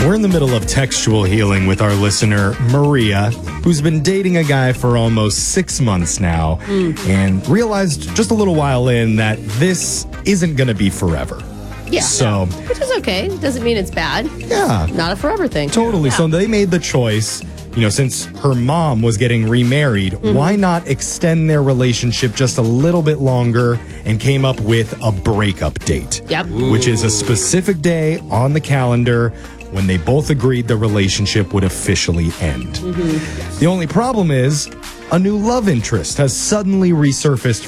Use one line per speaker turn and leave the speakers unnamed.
We're in the middle of textual healing with our listener, Maria, who's been dating a guy for almost 6 months now and realized just a little while in that this isn't going to be forever.
Yeah.
So,
which is okay. Doesn't mean it's bad.
yeah.
Not a forever thing.
Totally.
Yeah.
So they made the choice, since her mom was getting remarried, why not extend their relationship just a little bit longer and came up with a breakup date.
Yep.
Which is a specific day on the calendar when they both agreed the relationship would officially end. The only problem is a new love interest has suddenly resurfaced